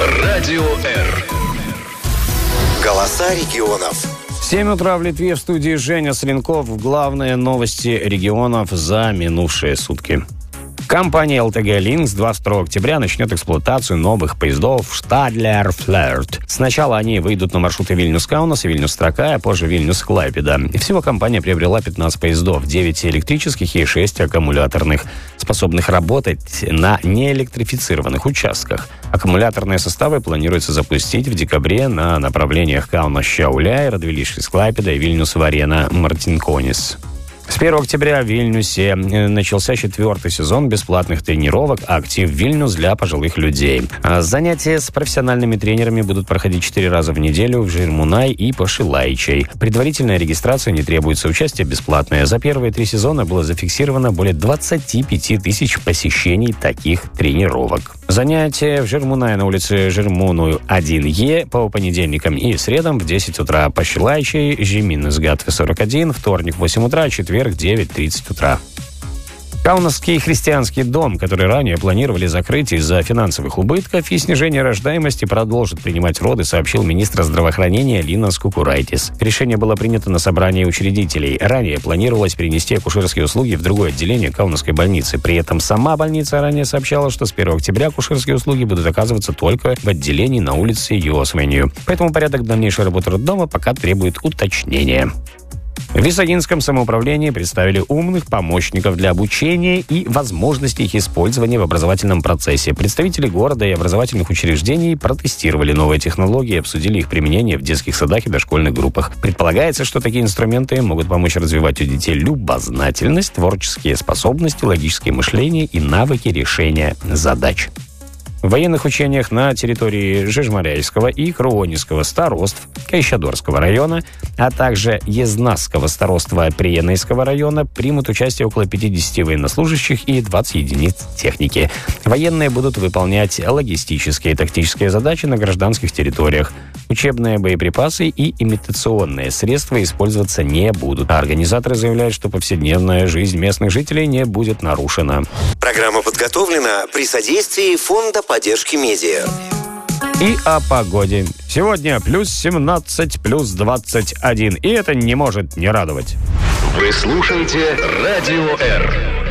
Радио Р. Голоса регионов. 7 утра в Литве, в студии Женя Сленков. Главные новости регионов за минувшие сутки. Компания LTG Link с 22 октября начнет эксплуатацию новых поездов Штадлер-Флерт. Сначала они выйдут на маршруты Вильнюс-Каунас и Вильнюс-Тракай, а позже Вильнюс-Клайпеда. Всего компания приобрела 15 поездов, 9 электрических и 6 аккумуляторных, способных работать на неэлектрифицированных участках. Аккумуляторные составы планируется запустить в декабре на направлениях Каунас-Šiauliai, Радвилишкis-Клайпеда и Вильнюс-Варена-Мартинконис. С 1 октября в Вильнюсе начался 4-й сезон бесплатных тренировок «Актив Вильнюс» для пожилых людей. Занятия с профессиональными тренерами будут проходить 4 раза в неделю в Žirmūnai и Pašilaičiai. Предварительная регистрация, не требуется участия, бесплатная. За первые 3 сезона было зафиксировано более 25 тысяч посещений таких тренировок. Занятия в Žirmūnai на улице Žirmūnų 1Е по понедельникам и средам в 10 утра. Pašilaičiai, Žemynas Gatve 41, вторник в 8 утра, четверг 9:30 утра. Каунасский христианский дом, который ранее планировали закрыть из-за финансовых убытков и снижения рождаемости, продолжит принимать роды, сообщил министр здравоохранения Линас Кукурайтис. Решение было принято на собрании учредителей. Ранее планировалось перенести акушерские услуги в другое отделение Каунасской больницы. При этом сама больница ранее сообщала, что с 1 октября акушерские услуги будут оказываться только в отделении на улице Йосвенью. Поэтому порядок дальнейшей работы роддома пока требует уточнения. В Висагинском самоуправлении представили умных помощников для обучения и возможности их использования в образовательном процессе. Представители города и образовательных учреждений протестировали новые технологии и обсудили их применение в детских садах и дошкольных группах. Предполагается, что такие инструменты могут помочь развивать у детей любознательность, творческие способности, логическое мышление и навыки решения задач. В военных учениях на территории Жижмаряйского и Круониского староств Кайшадорского района, а также Езнасского староства Приенейского района примут участие около 50 военнослужащих и 20 единиц техники. Военные будут выполнять логистические и тактические задачи на гражданских территориях. Учебные боеприпасы и имитационные средства использоваться не будут. А организаторы заявляют, что повседневная жизнь местных жителей не будет нарушена. Программа подготовлена при содействии Фонда поддержки медиа. И о погоде. Сегодня плюс 17, плюс 21. И это не может не радовать. Вы слушаете Радио Р.